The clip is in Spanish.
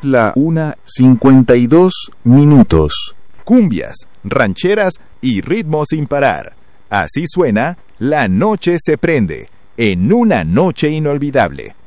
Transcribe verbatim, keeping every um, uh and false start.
la una cincuenta y dos minutos. Cumbias, rancheras y ritmos sin parar. Así suena La Noche se prende, en una noche inolvidable.